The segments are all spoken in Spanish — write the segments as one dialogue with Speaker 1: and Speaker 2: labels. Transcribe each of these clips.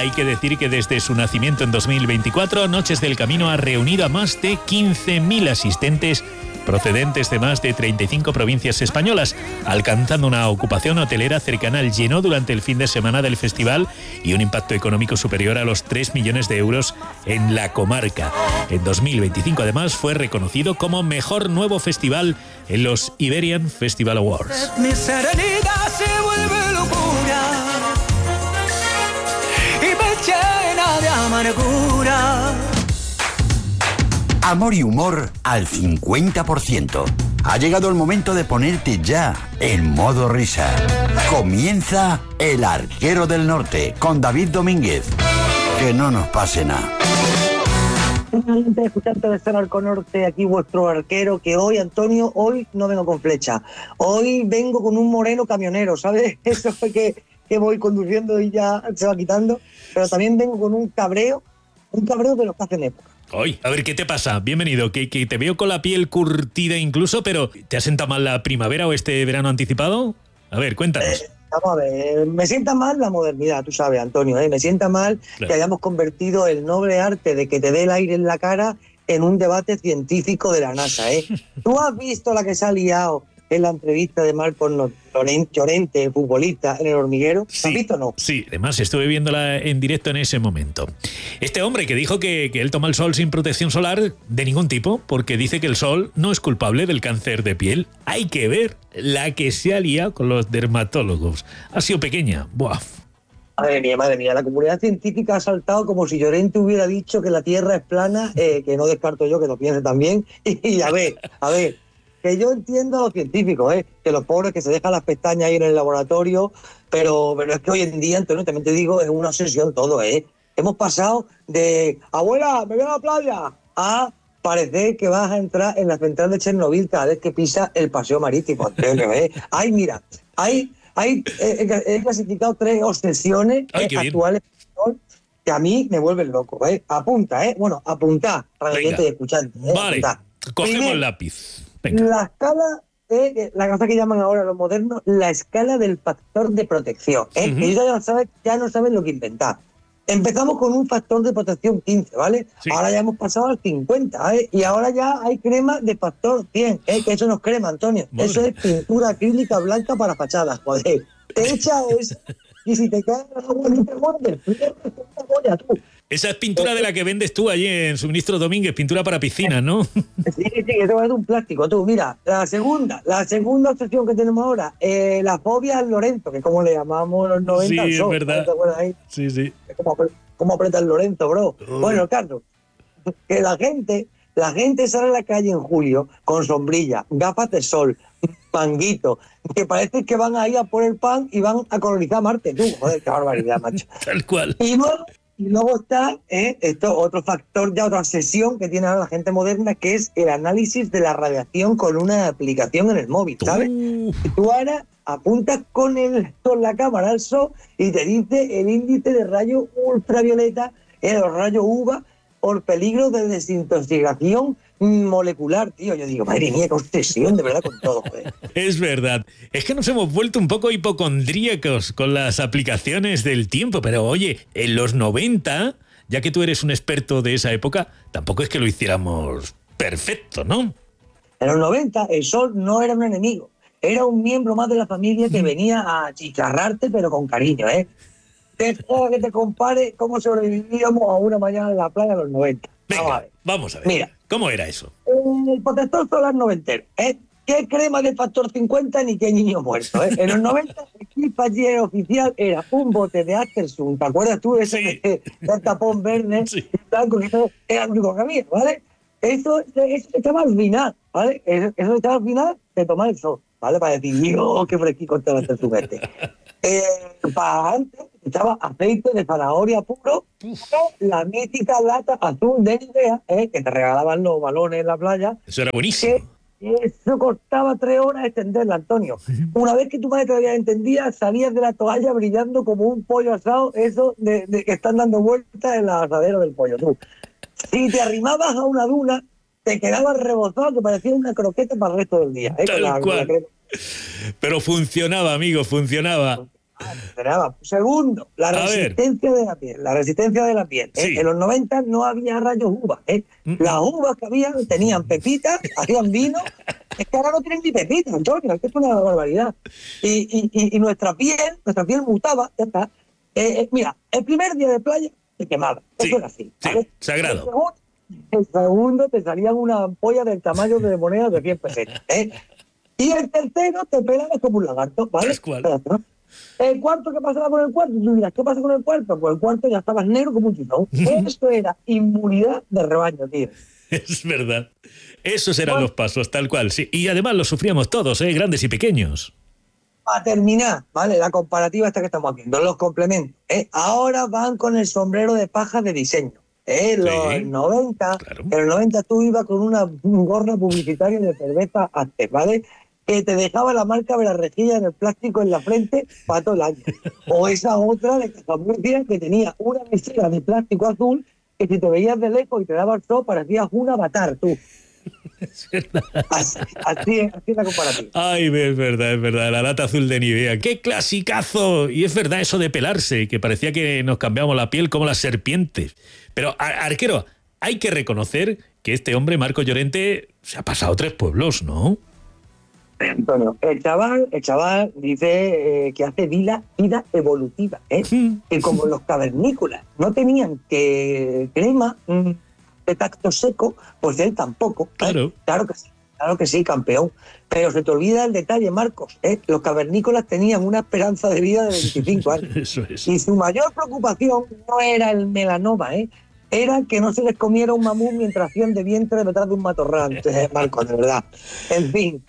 Speaker 1: Hay que decir que desde su nacimiento en 2024, Noches del Camino ha reunido a más de 15.000 asistentes procedentes de más de 35 provincias españolas, alcanzando una ocupación hotelera cercana al lleno durante el fin de semana del festival y un impacto económico superior a los 3 millones de euros en la comarca. En 2025, además, fue reconocido como mejor nuevo festival en los Iberian Festival Awards.
Speaker 2: Mi serenidad se vuelve locura y me llena de amargura.
Speaker 3: Amor y humor al 50%. Ha llegado el momento de ponerte ya en modo risa. Comienza El Arquero del Norte con David Domínguez. Que no nos pase nada.
Speaker 4: Finalmente escucharte de Ser Arco Norte, aquí vuestro arquero, que hoy, Antonio, hoy no vengo con flecha. Hoy vengo con un moreno camionero, ¿sabes? Eso fue que voy conduciendo y ya se va quitando. Pero también vengo con un cabreo de los que hacen época.
Speaker 1: Hoy, a ver, ¿qué te pasa? Bienvenido, que te veo con la piel curtida incluso, pero ¿te ha sentado mal la primavera o este verano anticipado? A ver, cuéntanos.
Speaker 4: Vamos a ver, me sienta mal la modernidad, tú sabes, Antonio, me sienta mal que hayamos convertido el noble arte de que te dé el aire en la cara en un debate científico de la NASA, ¿Tú has visto la que se ha liado en la entrevista de Marcos Llorente, futbolista, en El Hormiguero?
Speaker 1: Sí,
Speaker 4: ¿Has visto o no?
Speaker 1: Sí, además estuve viéndola en directo en ese momento. Este hombre que dijo que él toma el sol sin protección solar de ningún tipo, porque dice que el sol no es culpable del cáncer de piel. Hay que ver la que se ha liado con los dermatólogos. Ha sido pequeña. Buah.
Speaker 4: Madre mía, la comunidad científica ha saltado como si Llorente hubiera dicho que la Tierra es plana, que no descarto yo que lo piense también. Y a ver, que yo entiendo a los científicos, que los pobres que se dejan las pestañas ahí en el laboratorio, pero es que hoy en día, Antonio, también te digo, es una obsesión todo, Hemos pasado de, abuela, me voy a la playa, a parecer que vas a entrar en la central de Chernobyl cada vez que pisa el paseo marítimo, Antonio, Ay, mira, he clasificado 3 obsesiones actuales que a mí me vuelven loco, Apunta, bueno, apunta, radioyente y escuchante,
Speaker 1: Vale,
Speaker 4: apunta.
Speaker 1: cogemos
Speaker 4: Primero,
Speaker 1: el lápiz. Venga.
Speaker 4: La escala, la cosa que llaman ahora los modernos, la escala del factor de protección. Que ellos ya no saben lo que inventar. Empezamos con un factor de protección 15, ¿vale? Sí. Ahora ya hemos pasado al 50, y ahora ya hay crema de factor 100, que eso no es crema, Antonio. Bueno. Eso es pintura acrílica blanca para fachadas, joder. Te echa eso, y si te cae el agua ni te muerdes, tú.
Speaker 1: Esa es pintura de la que vendes tú allí en Suministro Domínguez, pintura para piscinas, ¿no?
Speaker 4: Sí, eso es un plástico. Tú, mira, la segunda obsesión que tenemos ahora, la fobia al Lorenzo, que es como le llamamos los 90.
Speaker 1: Sí, es verdad.
Speaker 4: ¿Te acuerdas ahí?
Speaker 1: Sí.
Speaker 4: ¿Cómo aprieta el Lorenzo, bro? Bueno, Carlos, que la gente sale a la calle en julio con sombrilla, gafas de sol, manguito, que parece que van ahí a por el pan y van a colonizar Marte. Tú, joder, qué barbaridad, macho.
Speaker 1: Tal cual.
Speaker 4: Y luego está esto, otro factor, ya otra obsesión que tiene ahora la gente moderna, que es el análisis de la radiación con una aplicación en el móvil, ¿sabes? Y tú ahora apuntas con la cámara al sol y te dice el índice de rayos ultravioleta, los rayos UVA, por peligro de desintoxicación molecular, tío. Yo digo, madre mía, qué obsesión, de verdad, con todo, joder.
Speaker 1: Es verdad. Es que nos hemos vuelto un poco hipocondríacos con las aplicaciones del tiempo, pero oye, en los 90, ya que tú eres un experto de esa época, tampoco es que lo hiciéramos perfecto, ¿no?
Speaker 4: En los 90 el sol no era un enemigo, era un miembro más de la familia que venía a chicharrarte, pero con cariño, Deja que te compare cómo sobrevivíamos a una mañana en la playa en los 90.
Speaker 1: Venga, vamos a ver. Mira, ¿cómo era eso?
Speaker 4: El protector solar noventero, ¿Qué crema de factor 50 ni qué niño muerto, En los 90 el kit allí oficial era un bote de Aftersun, ¿te acuerdas tú? Ese del tapón verde, blanco, que eso era lo único que había, ¿vale? Eso estaba al final, ¿vale? Eso estaba al final de tomar el sol, ¿vale? Para decir, Dios, qué fresquito te va a hacer tu verde. Para antes echaba aceite de zanahoria puro, la mítica lata azul de Nivea, que te regalaban los balones en la playa.
Speaker 1: Eso era buenísimo.
Speaker 4: Eso costaba 3 horas extenderla, Antonio. Una vez que tu madre te había entendida, salías de la toalla brillando como un pollo asado, eso de que están dando vueltas en la asadera del pollo. Tú. Si te arrimabas a una duna, te quedabas rebozado, que parecía una croqueta para el resto del día.
Speaker 1: Tal cual. Pero funcionaba, amigo, funcionaba.
Speaker 4: Segundo, la
Speaker 1: A
Speaker 4: resistencia de la piel. La resistencia de la piel.
Speaker 1: Sí.
Speaker 4: En los 90 no había rayos uvas. Las uvas que había tenían pepitas, hacían vino. Es que ahora no tienen ni pepitas, Antonio, es que es una barbaridad. Y nuestra piel mutaba, ya está. Mira, el primer día de playa te quemaba.
Speaker 1: Sí,
Speaker 4: Eso era así.
Speaker 1: sí,
Speaker 4: ¿vale?
Speaker 1: sagrado.
Speaker 4: El segundo te salían una ampolla del tamaño de monedas de 100 pesetas. Y el tercero te pelabas como un lagarto, ¿vale?
Speaker 1: Tal cual.
Speaker 4: El cuarto, ¿qué pasaba con el cuarto? Tú dirás, ¿qué pasa con el cuarto? Pues el cuarto ya estabas negro como un chitón. Esto era inmunidad de rebaño, tío.
Speaker 1: Es verdad. Esos eran los pasos, tal cual. Sí. Y además los sufríamos todos, grandes y pequeños.
Speaker 4: Para terminar, ¿vale? La comparativa esta que estamos haciendo, los complementos. Ahora van con el sombrero de paja de diseño. Los 90,
Speaker 1: claro.
Speaker 4: En los 90 tú ibas con una gorra publicitaria de cerveza Aztec, ¿vale? Que te dejaba la marca de la rejilla en el plástico en la frente para todo el año. O esa otra de Cajamurcia que tenía una visera de plástico azul que si te veías de lejos y te daba el sol parecías un avatar, tú.
Speaker 1: Es verdad.
Speaker 4: Así es la comparativa.
Speaker 1: Ay, es verdad, la lata azul de Nivea. ¡Qué clasicazo! Y es verdad eso de pelarse, que parecía que nos cambiábamos la piel como las serpientes. Pero, Arquero, hay que reconocer que este hombre, Marcos Llorente, se ha pasado 3 pueblos, ¿no?
Speaker 4: Antonio, el chaval dice que hace vida evolutiva, que como los cavernícolas no tenían crema de tacto seco, pues él tampoco.
Speaker 1: Claro.
Speaker 4: Claro que sí, campeón. Pero se te olvida el detalle, Marcos. Los cavernícolas tenían una esperanza de vida de 25 años.
Speaker 1: Eso es.
Speaker 4: Y su mayor preocupación no era el melanoma, era que no se les comiera un mamut mientras hacían de vientre detrás de un matorral, Marcos, de verdad. En fin,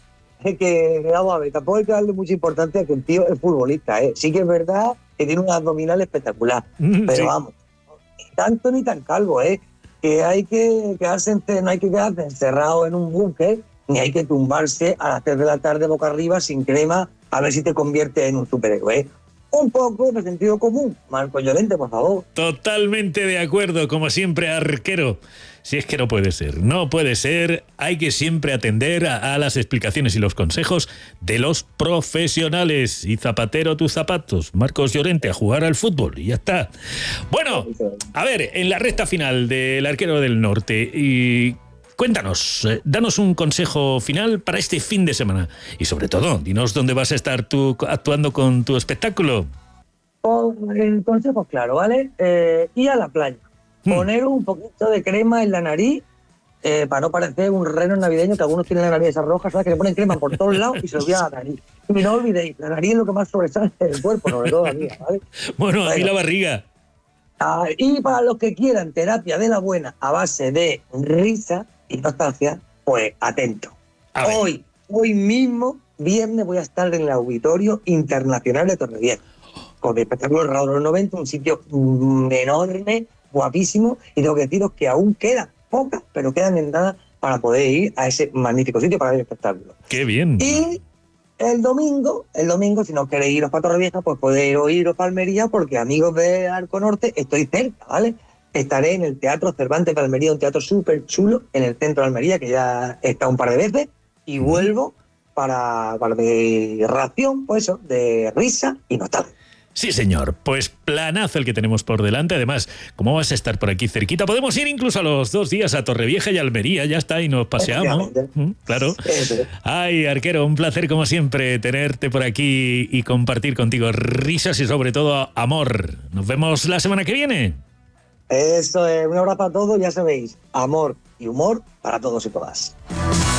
Speaker 4: que vamos a ver, tampoco hay que darle mucha importancia a que el tío es futbolista, Sí que es verdad que tiene un abdominal espectacular, pero
Speaker 1: sí.
Speaker 4: Vamos, ni tanto ni tan calvo, que hay que quedarse no hay que quedarse encerrado en un búnker, ni hay que tumbarse a las 3 de la tarde boca arriba sin crema a ver si te convierte en un superhéroe. Un poco de sentido común, Marcos Llorente, por favor.
Speaker 1: Totalmente de acuerdo, como siempre, Arquero. Si es que no puede ser, hay que siempre atender a las explicaciones y los consejos de los profesionales. Y zapatero tus zapatos, Marcos Llorente, a jugar al fútbol y ya está. Bueno, a ver, en la recta final del Arquero del Norte, y cuéntanos, danos un consejo final para este fin de semana. Y sobre todo, dinos dónde vas a estar tú actuando con tu espectáculo.
Speaker 4: El consejo es claro, ¿vale? Ir a la playa. Poner un poquito de crema en la nariz para no parecer un reno navideño que algunos tienen la nariz esa roja, ¿sabes? Que le ponen crema por todos lados y se lo olvida la nariz. Y no olvidéis, la nariz es lo que más sobresale del cuerpo, sobre todo la mía, ¿vale?
Speaker 1: Bueno, a mí la barriga.
Speaker 4: Y para los que quieran terapia de la buena a base de risa y nostalgia, pues atento. Hoy mismo, viernes, voy a estar en el Auditorio Internacional de Torrevieja con el espectáculo Raúl de los 90, un sitio enorme, guapísimo, y tengo que deciros que aún quedan pocas, pero quedan en nada para poder ir a ese magnífico sitio para ver el espectáculo.
Speaker 1: ¡Qué bien!
Speaker 4: Y el domingo, si no queréis iros para Torrevieja, pues podéis iros para Almería, porque amigos de Arco Norte, estoy cerca, ¿vale? Estaré en el Teatro Cervantes de Almería, un teatro súper chulo en el centro de Almería, que ya he estado un par de veces, y vuelvo para de ración, pues eso, de risa y nostalgia.
Speaker 1: Sí, señor. Pues planazo el que tenemos por delante. Además, como vas a estar por aquí cerquita, podemos ir incluso a los 2 días a Torrevieja y Almería. Ya está, y nos paseamos. Claro. Ay, Arquero, un placer como siempre tenerte por aquí y compartir contigo risas y sobre todo amor. Nos vemos la semana que viene.
Speaker 4: Eso es, un abrazo a todos, ya sabéis, amor y humor para todos y todas.